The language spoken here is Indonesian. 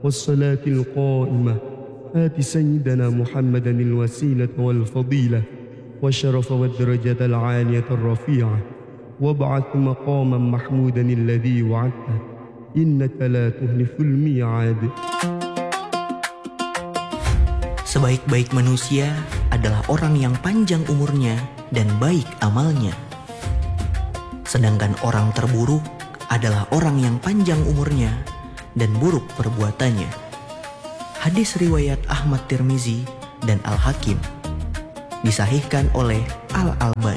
والصلاة القائمة آت سيدنا محمدا الوسيلة والفضيلة والشرف والدرجة العالية الرفيعة وابعث مقاما محمودا الذي وعدته إنك لا تخلف الميعاد. Sebaik-baik manusia adalah orang yang panjang umurnya dan baik amalnya. Sedangkan orang terburuk adalah orang yang panjang umurnya dan buruk perbuatannya. Hadis riwayat Ahmad Tirmizi dan Al-Hakim. Disahihkan oleh Al-Albani.